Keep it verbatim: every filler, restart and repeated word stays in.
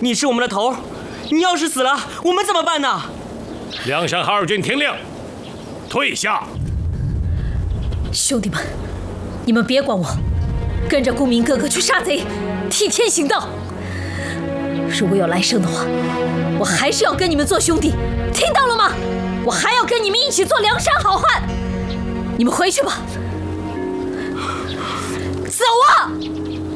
你是我们的头，你要是死了，我们怎么办呢？ 梁山哈尔军听令，退下。 兄弟们，你们别管我，跟着顾明哥哥去杀贼，替天行道。如果有来生的话，我还是要跟你们做兄弟，听到了吗？我还要跟你们一起做梁山好汉。你们回去吧，走啊！